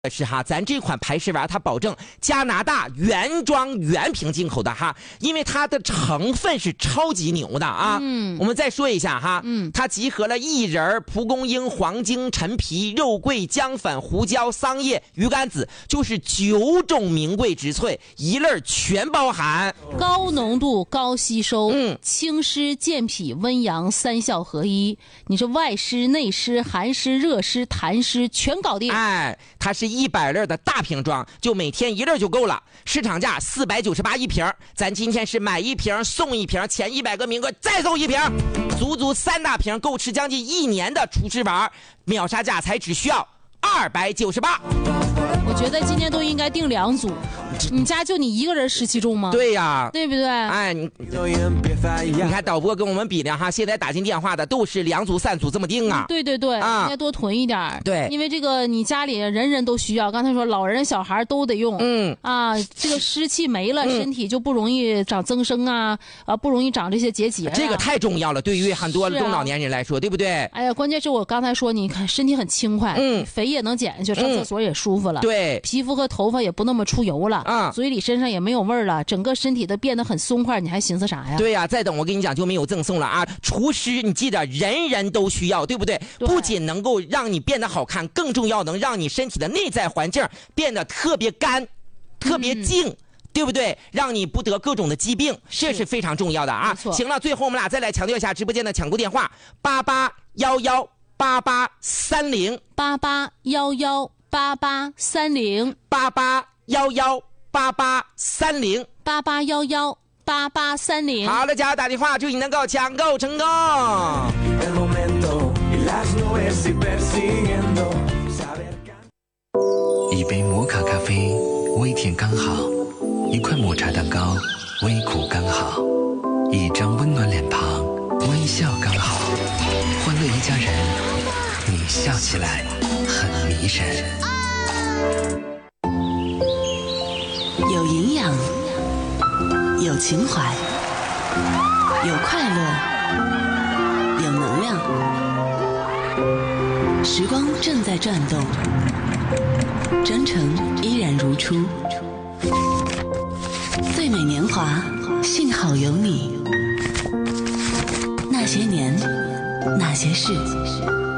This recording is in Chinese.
是哈，咱这款排湿丸它保证加拿大原装原瓶进口的哈，因为它的成分是超级牛的啊。我们再说一下哈，它集合了薏仁、蒲公英、黄精、陈皮、肉桂、姜粉、胡椒、桑叶、鱼肝子，就是9种名贵植萃，一类全包含， 高浓度、高吸收，清湿健脾温阳3效合一。你是外湿、内湿、寒湿、热湿、痰湿全搞定。 哎，它是100粒的大瓶装，就每天1粒就够了。市场价498一瓶，咱今天是买1瓶送1瓶，前100个名额再送1瓶，足3大瓶，够吃将近1年的除湿丸，秒杀价才只需要298。 我觉得今天都应该订2组，你家就你一个人湿气重吗？ 对呀， 对不对？ 哎，你看导播跟我们比的哈，现在打进电话的都是2组3组这么定啊。 对对对，应该多囤一点。 对， 因为这个你家里人人都需要，刚才说老人小孩都得用。这个湿气没了，身体就不容易长增生啊，不容易长这些结节。 这个太重要了，对于很多中老年人来说，对不对？ 哎呀，关键是我刚才说，你看身体很轻快，肥也能减下去，上厕所也舒服了。 对， 皮肤和头发也不那么出油了，嘴里身上也没有味儿了，整个身体都变得很松快，你还寻思啥呀？ 对呀，再等我跟你讲就没有赠送了啊！除湿你记得人人都需要，对不对？不仅能够让你变得好看，更重要能让你身体的内在环境变得特别干、特别静。对不对？让你不得各种的疾病，这是非常重要的啊！行了，最后我们俩再来强调一下直播间的抢购电话：88118830 88118830 88118830 88118830。 好了，加打电话，祝你能够抢购成功。 一杯摩卡咖啡，微甜刚好；一块抹茶蛋糕，微苦刚好；一张温暖脸庞，微笑刚好。欢乐一家人，你笑起来很迷人。 有营养，有情怀，有快乐，有能量。时光正在转动，真诚依然如初。最美年华，幸好有你。那些年，那些事。